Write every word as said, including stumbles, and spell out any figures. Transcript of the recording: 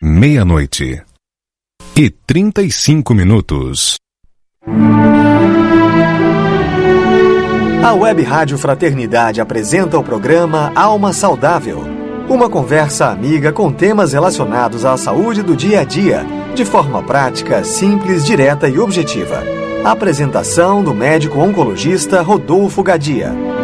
Meia-noite e trinta e cinco minutos. A Web Rádio Fraternidade apresenta o programa Alma Saudável. Uma conversa amiga com temas relacionados à saúde do dia a dia, de forma prática, simples, direta e objetiva. A apresentação do médico oncologista Rodolfo Gadia.